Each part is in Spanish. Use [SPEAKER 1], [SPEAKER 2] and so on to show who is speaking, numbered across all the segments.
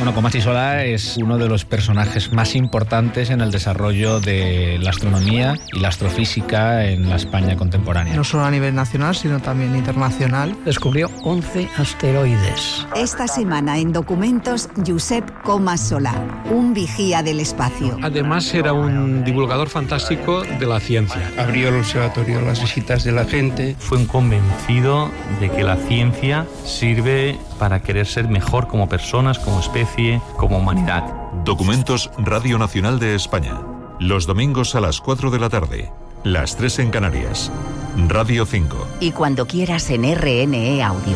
[SPEAKER 1] Bueno, Comas y Solà es uno de los personajes más importantes en el desarrollo de la astronomía y la astrofísica en la España contemporánea.
[SPEAKER 2] No solo a nivel nacional, sino también internacional.
[SPEAKER 3] Descubrió 11 asteroides.
[SPEAKER 4] Esta semana en Documentos, Josep Comas Solà, un vigía del espacio.
[SPEAKER 5] Además era un divulgador fantástico de la ciencia.
[SPEAKER 6] Abrió el observatorio a las visitas de la gente.
[SPEAKER 7] Fue un convencido de que la ciencia sirve para querer ser mejor como personas, como especie, como humanidad.
[SPEAKER 8] Documentos Radio Nacional de España. Los domingos a las 4 de la tarde. Las 3 en Canarias. Radio 5.
[SPEAKER 4] Y cuando quieras en RNE Audio.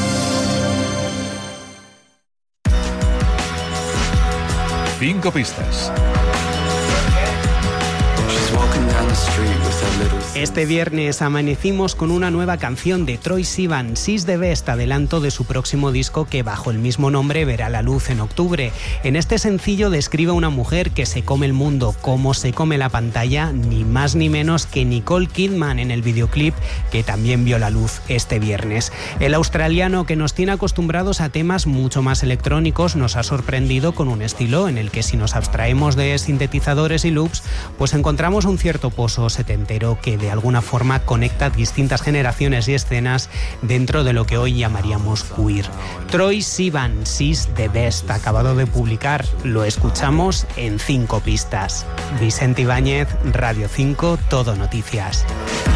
[SPEAKER 8] Cinco pistas.
[SPEAKER 9] Este viernes amanecimos con una nueva canción de Troye Sivan, She's the Best, adelanto de su próximo disco que bajo el mismo nombre verá la luz en octubre. En este sencillo describe a una mujer que se come el mundo, como se come la pantalla, ni más ni menos que Nicole Kidman en el videoclip que también vio la luz este viernes. El australiano, que nos tiene acostumbrados a temas mucho más electrónicos, nos ha sorprendido con un estilo en el que si nos abstraemos de sintetizadores y loops, pues encontramos un cierto pozo setentero que de alguna forma conecta distintas generaciones y escenas dentro de lo que hoy llamaríamos queer. Troye Sivan, She's the Best, acabado de publicar, lo escuchamos en 5 pistas. Vicente Ibáñez, Radio 5, Todo Noticias.